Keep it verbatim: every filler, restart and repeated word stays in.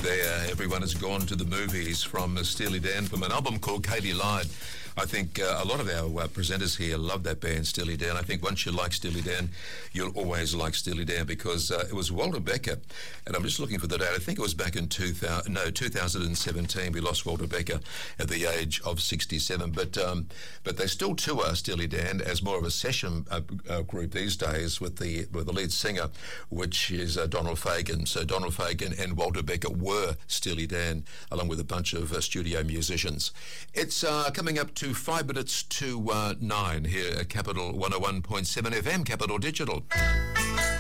there. Everyone has gone to the movies from uh, Steely Dan from an album called Katie Lied. I think uh, a lot of our uh, presenters here love that band, Steely Dan. I think once you like Steely Dan, you'll always like Steely Dan because uh, it was Walter Becker. And I'm just looking for the date. I think it was back in two thousand, no, two thousand seventeen. We lost Walter Becker at the age of sixty-seven. But um, but they still tour Steely Dan as more of a session uh, uh, group these days with the with the lead singer, which is uh, Donald Fagen. So Donald Fagen and Walter Becker were Steely Dan, along with a bunch of uh, studio musicians. It's uh, coming up to five minutes to uh, nine here at Capital one oh one point seven F M, Capital Digital.